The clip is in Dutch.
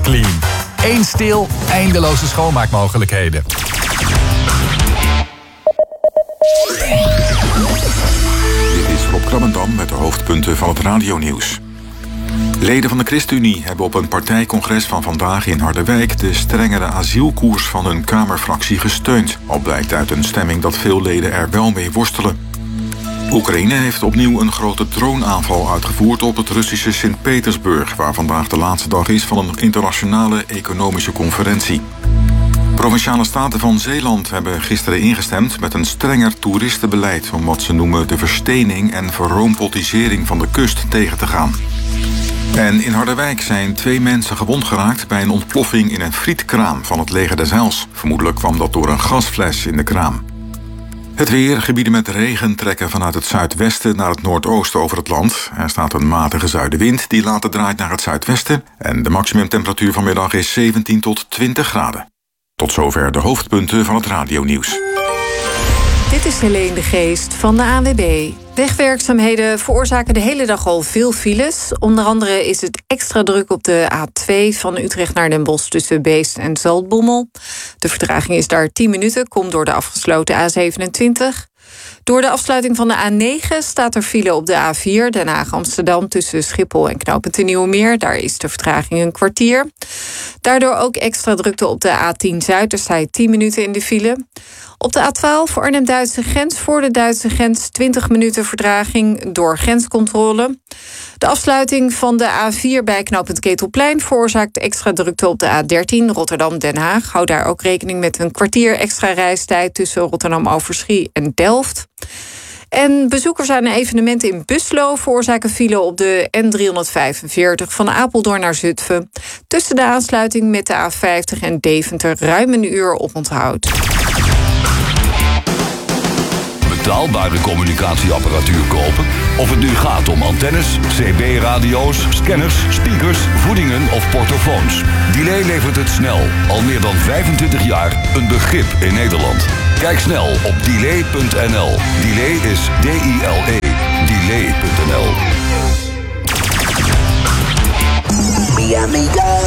Clean. Eén stil, eindeloze schoonmaakmogelijkheden. Dit is Rob Krabbendam met de hoofdpunten van het radionieuws. Leden van de ChristenUnie hebben op een partijcongres van vandaag in Harderwijk de strengere asielkoers van hun Kamerfractie gesteund. Al blijkt uit een stemming dat veel leden er wel mee worstelen. Oekraïne heeft opnieuw een grote droneaanval uitgevoerd op het Russische Sint-Petersburg, waar vandaag de laatste dag is van een internationale economische conferentie. Provinciale staten van Zeeland hebben gisteren ingestemd met een strenger toeristenbeleid om wat ze noemen de verstening en verroompotisering van de kust tegen te gaan. En in Harderwijk zijn 2 mensen gewond geraakt bij een ontploffing in een frietkraam van het Leger des Heils. Vermoedelijk kwam dat door een gasfles in de kraam. Het weer, gebieden met regen trekken vanuit het zuidwesten naar het noordoosten over het land. Er staat een matige zuidenwind die later draait naar het zuidwesten. En de maximumtemperatuur vanmiddag is 17 tot 20 graden. Tot zover de hoofdpunten van het radionieuws. Dit is Helene de Geest van de ANWB. Wegwerkzaamheden veroorzaken de hele dag al veel files. Onder andere is het extra druk op de A2 van Utrecht naar Den Bosch tussen Beest en Zaltbommel. De vertraging is daar 10 minuten, komt door de afgesloten A27. Door de afsluiting van de A9 staat er file op de A4 Den Haag-Amsterdam tussen Schiphol en Knooppunt de Nieuwe Meer. Daar is de vertraging een kwartier. Daardoor ook extra drukte op de A10 Zuid. Daar sta je 10 minuten in de file. Op de A12 voor Arnhem-Duitse grens, voor de Duitse grens 20 minuten vertraging door grenscontrole. De afsluiting van de A4 bij knooppunt Ketelplein veroorzaakt extra drukte op de A13 Rotterdam-Den Haag. Hou daar ook rekening met een kwartier extra reistijd tussen Rotterdam-Overschie en Delft. En bezoekers aan evenementen in Buslo veroorzaken file op de N345 van Apeldoorn naar Zutphen. Tussen de aansluiting met de A50 en Deventer ruim een uur oponthoud. Betaalbare communicatieapparatuur kopen? Of het nu gaat om antennes, CB-radio's, scanners, speakers, voedingen of portofoons. Delay levert het snel. Al meer dan 25 jaar een begrip in Nederland. Kijk snel op delay.nl. Delay is D-I-L-E. Delay.nl. Mi amiga